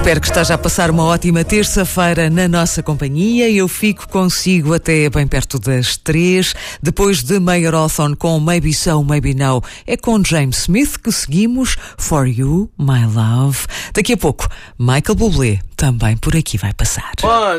Espero que esteja a passar uma ótima terça-feira na nossa companhia. Eu fico consigo até bem perto das 3, depois de Marathon com Maybe So, Maybe No. É com James Smith que seguimos For You, My Love. Daqui a pouco, Michael Bublé também por aqui vai passar. 1,